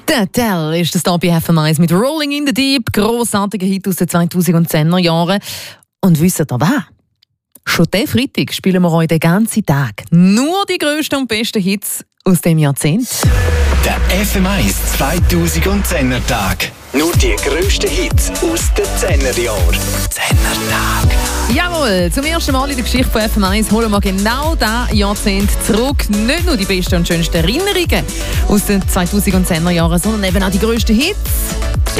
Der Tell ist das hier bei FM1 mit Rolling in the Deep, grossartiger Hit aus den 2010er Jahren. Und wisst ihr was? Schon diesen Freitag spielen wir euch den ganzen Tag nur die grössten und besten Hits aus dem Jahrzehnt. Der FM1 2010er Tag. Nur die grössten Hits aus den 10er Jahren. 10er Tag. Jawohl, zum ersten Mal in der Geschichte von FM1 holen wir genau diesen Jahrzehnt zurück. Nicht nur die besten und schönsten Erinnerungen aus den 2010er Jahren, sondern eben auch die grössten Hits.